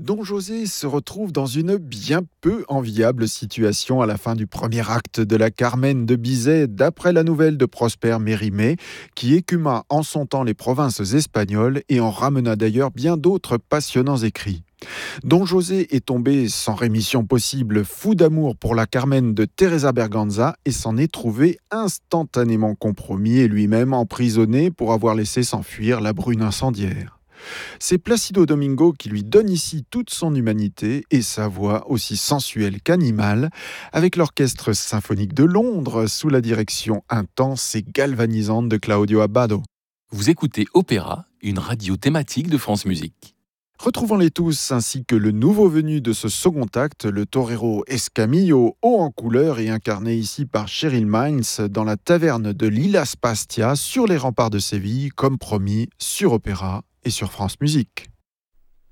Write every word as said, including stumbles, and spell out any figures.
Don José se retrouve dans une bien peu enviable situation à la fin du premier acte de la Carmen de Bizet, d'après la nouvelle de Prosper Mérimée, qui écuma en son temps les provinces espagnoles et en ramena d'ailleurs bien d'autres passionnants écrits. Don José est tombé sans rémission possible, fou d'amour pour la Carmen de Teresa Berganza et s'en est trouvé instantanément compromis et lui-même emprisonné pour avoir laissé s'enfuir la brune incendiaire. C'est Placido Domingo qui lui donne ici toute son humanité et sa voix aussi sensuelle qu'animale, avec l'Orchestre symphonique de Londres sous la direction intense et galvanisante de Claudio Abbado. Vous écoutez Opéra, une radio thématique de France Musique. Retrouvons-les tous, ainsi que le nouveau venu de ce second acte, le torero Escamillo, haut en couleur et incarné ici par Cheryl Mines dans la taverne de Lilas Pastia sur les remparts de Séville, comme promis sur Opéra et sur France Musique.